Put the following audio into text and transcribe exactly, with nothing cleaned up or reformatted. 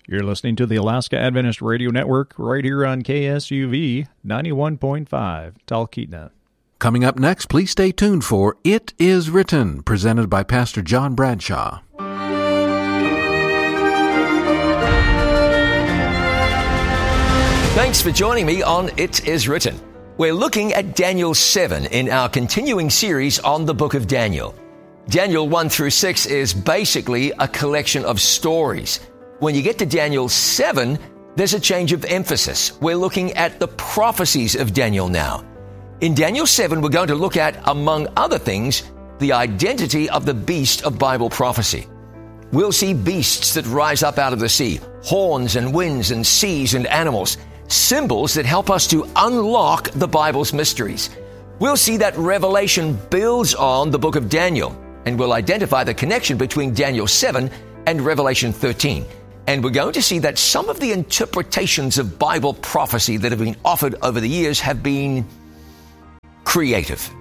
You're listening to the Alaska Adventist Radio Network right here on K S U V ninety-one point five, Talkeetna. Coming up next, please stay tuned for It Is Written, presented by Pastor John Bradshaw. Thanks for joining me on It Is Written. We're looking at Daniel seven in our continuing series on the book of Daniel. Daniel one through six is basically a collection of stories. When you get to Daniel seven, there's a change of emphasis. We're looking at the prophecies of Daniel now. In Daniel seven, we're going to look at, among other things, the identity of the beast of Bible prophecy. We'll see beasts that rise up out of the sea, horns and winds and seas and animals, symbols that help us to unlock the Bible's mysteries. We'll see that Revelation builds on the book of Daniel, and we'll identify the connection between Daniel seven and Revelation thirteen. And we're going to see that some of the interpretations of Bible prophecy that have been offered over the years have been creative.